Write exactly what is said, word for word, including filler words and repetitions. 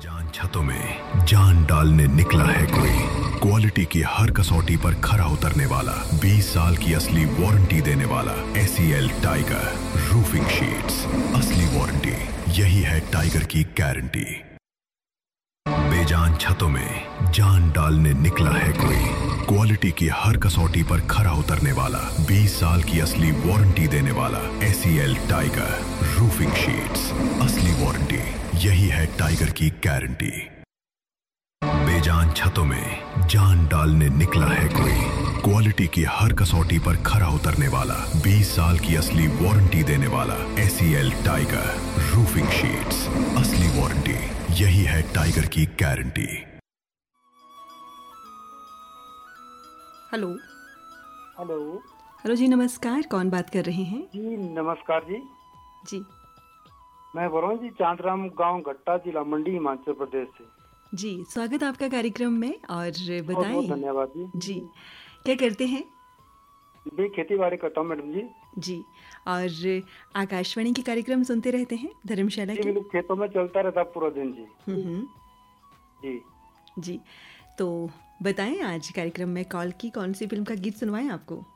बेजान छतों में जान डालने निकला है कोई, क्वालिटी की हर कसौटी पर खरा उतरने वाला, बीस साल की असली वारंटी देने वाला एसीएल टाइगर रूफिंग शीट्स। असली वारंटी, यही है टाइगर की गारंटी। बेजान छतों में जान डालने निकला है कोई, क्वालिटी की हर कसौटी पर खरा उतरने वाला, बीस साल की असली वारंटी देने वाला एसीएल टाइगर रूफिंग शीट्स। असली वारंटी, यही है टाइगर की गारंटी। बेजान छतों में जान डालने निकला है कोई, क्वालिटी की हर कसौटी पर खरा उतरने वाला, बीस साल की असली वारंटी देने वाला एसीएल टाइगर रूफिंग शीट्स। असली वारंटी, यही है टाइगर की गारंटी। हेलो। हेलो। हेलो जी, नमस्कार। कौन बात कर रहे हैं? जी नमस्कार जी। जी मैं बोल रहा हूँ जी, चांदराम गांव घट्टा, जिला मंडी, हिमाचल प्रदेश से। जी, स्वागत आपका कार्यक्रम में। और बहुत बताएं। बहुत धन्यवाद जी। जी, क्या करते हैं? भी खेती बाड़ी करता हूँ मैडम जी। जी, और आकाशवाणी के कार्यक्रम सुनते रहते हैं धर्मशाला जी के? बिल्कुल, खेतों में चलता रहता पूरा दिन जी। हम्म हम्म, जी जी। तो बताएं, आज कार्यक्रम में कॉल की कौन सी फिल्म का गीत सुनवाएं आपको?